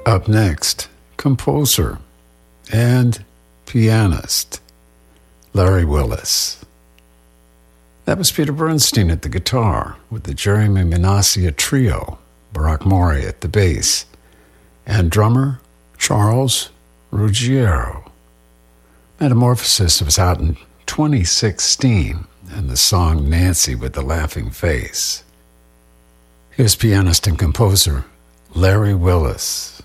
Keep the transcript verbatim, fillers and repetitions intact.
Up next, composer and pianist Larry Willis. That was Peter Bernstein at the guitar with the Jeremy Manassia Trio, Barak Mori at the bass, and drummer Charles Ruggiero. Metamorphosis was out in twenty sixteen, and the song Nancy with the Laughing Face. Here's pianist and composer Larry Willis.